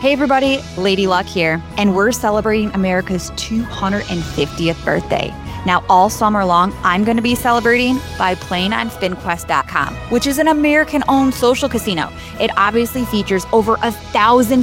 Hey everybody, Lady Luck here, and we're celebrating America's 250th birthday. Now, all summer long, I'm going to be celebrating by playing on SpinQuest.com, which is an American-owned social casino. It obviously features over 1,000